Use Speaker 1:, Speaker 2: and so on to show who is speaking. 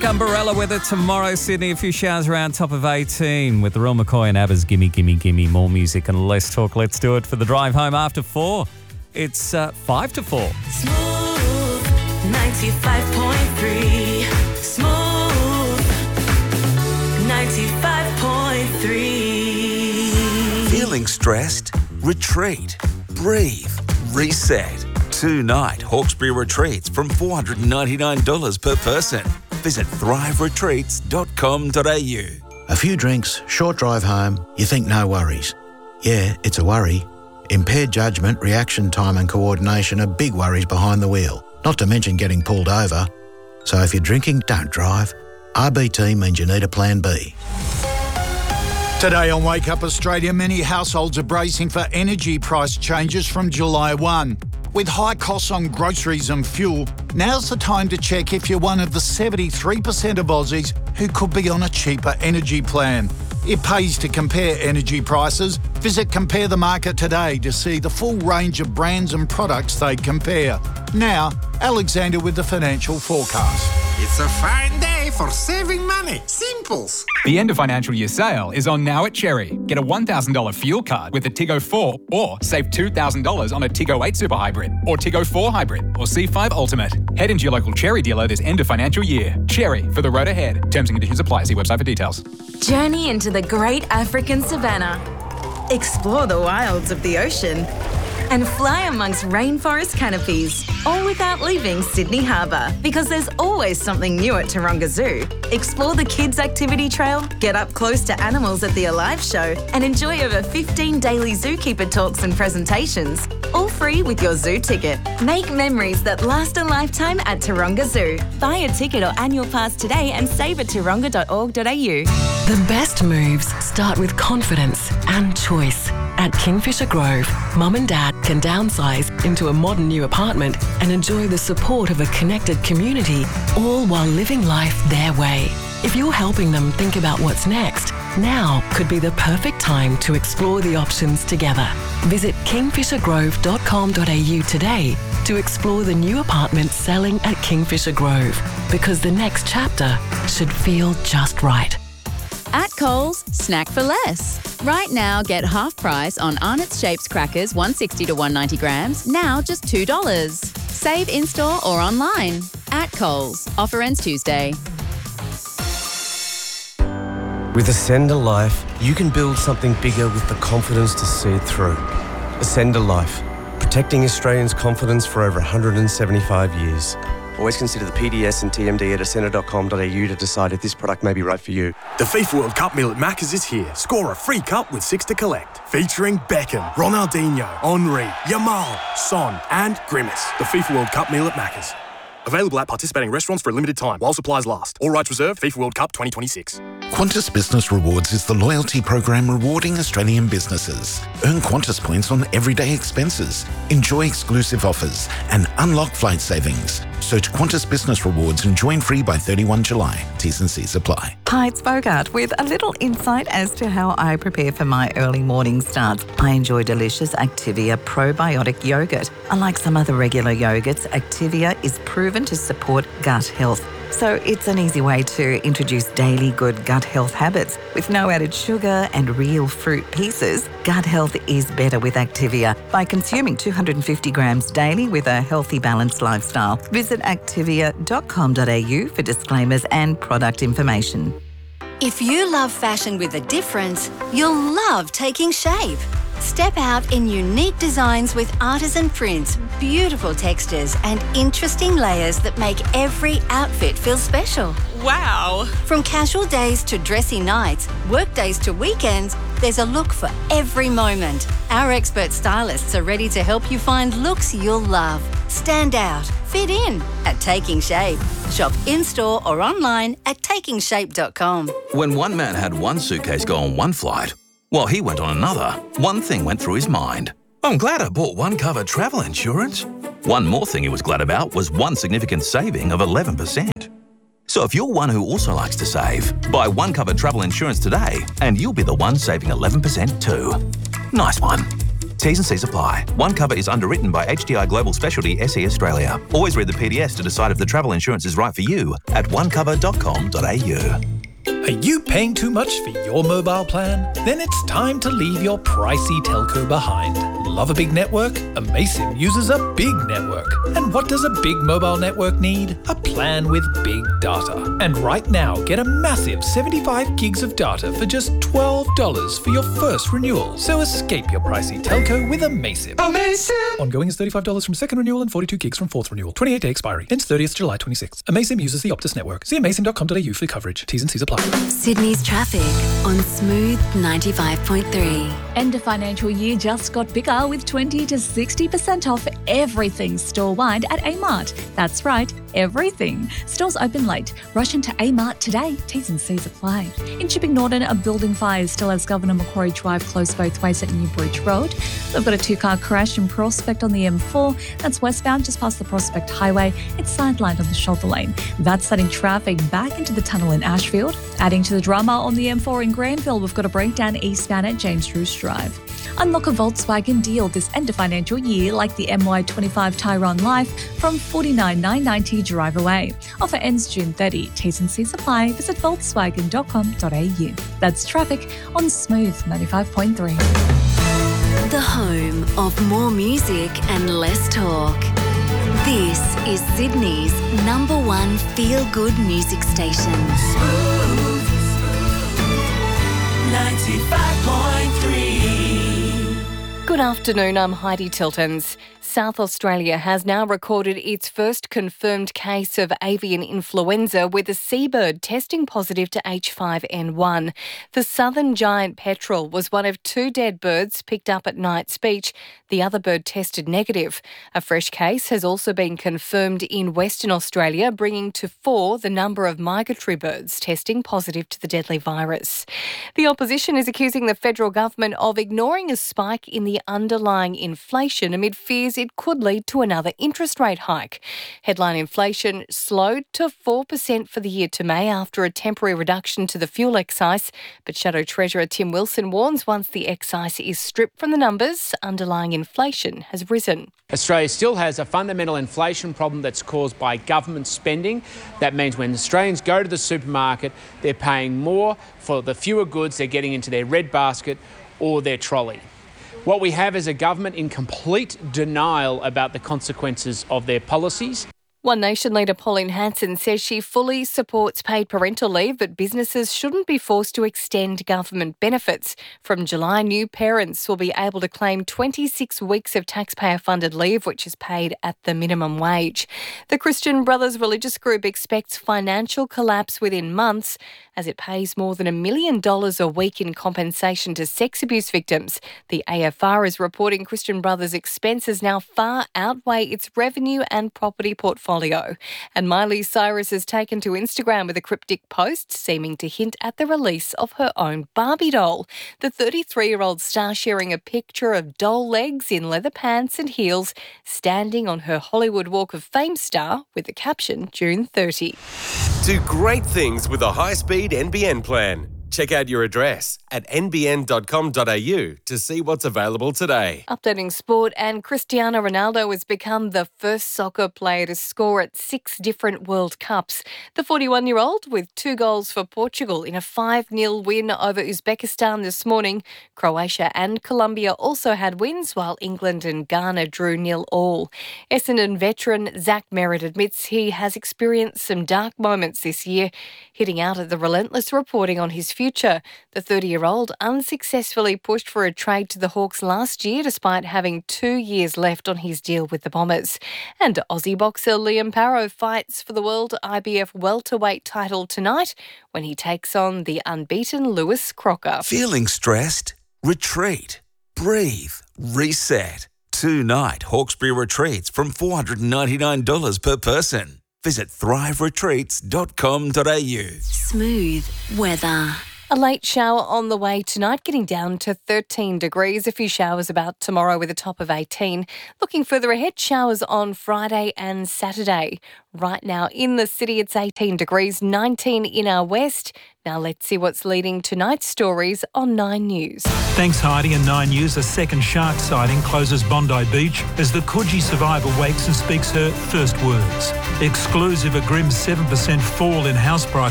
Speaker 1: Umbrella weather tomorrow, Sydney. A few showers around, top of 18 with the Real McCoy and ABBA's Gimme, Gimme, Gimme. More music and less talk. Let's do it for the drive home after 4. It's 5 to 4.
Speaker 2: Smooth 95.3. Smooth 95.3.
Speaker 3: Feeling stressed? Retreat. Breathe. Reset. 2-night Hawkesbury retreats from $499 per person. Visit thriveretreats.com.au.
Speaker 4: A few drinks, short drive home, you think no worries. Yeah, it's a worry. Impaired judgment, reaction time and coordination are big worries behind the wheel, not to mention getting pulled over. So if you're drinking, don't drive. RBT means you need a plan B.
Speaker 5: Today on Wake Up Australia, many households are bracing for energy price changes from July 1. With high costs on groceries and fuel, now's the time to check if you're one of the 73% of Aussies who could be on a cheaper energy plan. It pays to compare energy prices. Visit Compare the Market today to see the full range of brands and products they compare. Now, Alexander with the financial forecast.
Speaker 6: It's a fine day for saving money. Simples.
Speaker 7: The end of financial year sale is on now at Cherry. Get a $1,000 fuel card with a Tiggo 4 or save $2,000 on a Tiggo 8 Super Hybrid or Tiggo 4 Hybrid or C5 Ultimate. Head into your local Cherry dealer this end of financial year. Cherry, for the road ahead. Terms and conditions apply. See website for details.
Speaker 8: Journey into the great African savannah. Explore the wilds of the ocean and fly amongst rainforest canopies, all without leaving Sydney Harbour, because there's always something new at Taronga Zoo. Explore the kids' activity trail, get up close to animals at the Alive show, and enjoy over 15 daily zookeeper talks and presentations, all free with your zoo ticket. Make memories that last a lifetime at Taronga Zoo. Buy a ticket or annual pass today and save at taronga.org.au.
Speaker 9: The best moves start with confidence and choice. At Kingfisher Grove, Mum and Dad can downsize into a modern new apartment and enjoy the support of a connected community, all while living life their way. If you're helping them think about what's next, now could be the perfect time to explore the options together. Visit kingfishergrove.com.au today to explore the new apartments selling at Kingfisher Grove, because the next chapter should feel just right.
Speaker 10: At Coles, snack for less. Right now, get half price on Arnott's Shapes crackers 160 to 190 grams, now just $2. Save in-store or online. At Coles. Offer ends Tuesday.
Speaker 11: With Ascender Life, you can build something bigger with the confidence to see it through. Ascender Life, protecting Australians' confidence for over 175 years. Always consider the PDS and TMD at ascender.com.au to decide if this product may be right for you.
Speaker 12: The FIFA World Cup meal at Macca's is here. Score a free cup with 6 to collect. Featuring Beckham, Ronaldinho, Henry, Yamal, Son and Grimace. The FIFA World Cup meal at Macca's. Available at participating restaurants for a limited time while supplies last. All rights reserved. FIFA World Cup 2026.
Speaker 13: Qantas Business Rewards is the loyalty program rewarding Australian businesses. Earn Qantas points on everyday expenses, enjoy exclusive offers, and unlock flight savings. Search Qantas Business Rewards and join free by 31 July. T's and C's apply.
Speaker 14: Hi, it's Bogart with a little insight as to how I prepare for my early morning starts. I enjoy delicious Activia probiotic yogurt. Unlike some other regular yogurts, Activia is proven to support gut health. So it's an easy way to introduce daily good gut health habits. With no added sugar and real fruit pieces, gut health is better with Activia by consuming 250 grams daily with a healthy, balanced lifestyle. Visit activia.com.au for disclaimers and product information.
Speaker 15: If you love fashion with a difference, you'll love Taking Shape. Step out in unique designs with artisan prints, beautiful textures and interesting layers that make every outfit feel special.
Speaker 8: Wow!
Speaker 15: From casual days to dressy nights, work days to weekends, there's a look for every moment. Our expert stylists are ready to help you find looks you'll love. Stand out, fit in at Taking Shape. Shop in-store or online at takingshape.com.
Speaker 16: When one man had one suitcase go on one flight, while he went on another, one thing went through his mind. I'm glad I bought one cover travel insurance. One more thing he was glad about was one significant saving of 11%. So if you're one who also likes to save, buy one cover travel insurance today and you'll be the one saving 11% too. Nice one. T's and C's apply. One Cover is underwritten by HDI Global Specialty SE Australia. Always read the PDS to decide if the travel insurance is right for you at onecover.com.au.
Speaker 17: Are you paying too much for your mobile plan? Then it's time to leave your pricey telco behind. Love a big network? Amaysim uses a big network. And what does a big mobile network need? A plan with big data. And right now, get a massive 75 gigs of data for just $12 for your first renewal. So escape your pricey telco with Amaysim. Amaysim! Ongoing is $35 from second renewal and 42 gigs from fourth renewal. 28-day expiry. Ends 30th July 26. Amaysim uses the Optus network. See amaysim.com.au for coverage. T's and C's apply.
Speaker 18: Sydney's traffic on Smooth 95.3.
Speaker 19: End of financial year just got bigger with 20 to 60% off everything store-wide at Amart. That's right, everything. Stores open late. Rush into Amart today. T's and C's apply. In Chipping Norton, a building fire still has Governor Macquarie Drive closed both ways at New Bridge Road. We've got a two-car crash in Prospect on the M4. That's westbound just past the Prospect Highway. It's sidelined on the shoulder lane. That's setting traffic back into the tunnel in Ashfield. Adding to the drama on the M4 in Granville, we've got a breakdown eastbound at James Druce Drive. Unlock a Volkswagen deal this end of financial year like the MY25 Tyrone Life from $49,990 drive away. Offer ends June 30. T's and C's apply. Visit volkswagen.com.au. That's traffic on Smooth 95.3.
Speaker 18: The home of more music and less talk. This is Sydney's #1 feel-good music station.
Speaker 2: Smooth 95.3.
Speaker 20: Good afternoon, I'm Heidi Tiltons. South Australia has now recorded its first confirmed case of avian influenza with a seabird testing positive to H5N1. The southern giant petrel was one of 2 dead birds picked up at Knights Beach. The other bird tested negative. A fresh case has also been confirmed in Western Australia, bringing to 4 the number of migratory birds testing positive to the deadly virus. The opposition is accusing the federal government of ignoring a spike in the underlying inflation amid fears it could lead to another interest rate hike. Headline inflation slowed to 4% for the year to May after a temporary reduction to the fuel excise, but Shadow Treasurer Tim Wilson warns once the excise is stripped from the numbers, underlying inflation has risen.
Speaker 21: Australia still has a fundamental inflation problem that's caused by government spending. That means when Australians go to the supermarket, they're paying more for the fewer goods they're getting into their red basket or their trolley. What we have is a government in complete denial about the consequences of their policies.
Speaker 20: One Nation leader Pauline Hanson says she fully supports paid parental leave, but businesses shouldn't be forced to extend government benefits. From July, new parents will be able to claim 26 weeks of taxpayer-funded leave, which is paid at the minimum wage. The Christian Brothers religious group expects financial collapse within months as it pays more than $1 million a week in compensation to sex abuse victims. The AFR is reporting Christian Brothers' expenses now far outweigh its revenue and property portfolio. And Miley Cyrus has taken to Instagram with a cryptic post seeming to hint at the release of her own Barbie doll. The 33-year-old star sharing a picture of doll legs in leather pants and heels standing on her Hollywood Walk of Fame star with the caption June 30.
Speaker 22: Do great things with a high-speed NBN plan. Check out your address at nbn.com.au to see what's available today.
Speaker 20: Updating sport, and Cristiano Ronaldo has become the first soccer player to score at 6 different World Cups. The 41-year-old with 2 goals for Portugal in a 5-0 win over Uzbekistan this morning. Croatia and Colombia also had wins, while England and Ghana drew 0-0. Essendon veteran Zach Merritt admits he has experienced some dark moments this year, hitting out at the relentless reporting on his future. The 30-year-old unsuccessfully pushed for a trade to the Hawks last year despite having 2 years left on his deal with the Bombers. And Aussie boxer Liam Parrow fights for the World IBF welterweight title tonight when he takes on the unbeaten Lewis Crocker.
Speaker 3: Feeling stressed? Retreat. Breathe. Reset. 2-night Hawkesbury retreats from $499 per person. Visit thriveretreats.com.au.
Speaker 18: Smooth weather.
Speaker 20: A late shower on the way tonight, getting down to 13 degrees. A few showers about tomorrow with a top of 18. Looking further ahead, showers on Friday and Saturday. Right now in the city, it's 18 degrees, 19 in our west. Now let's see what's leading tonight's stories on 9 News.
Speaker 1: Thanks, Heidi. And 9 News, a second shark sighting closes Bondi Beach as the Coogee survivor wakes and speaks her first words. Exclusive, a grim 7% fall in house prices.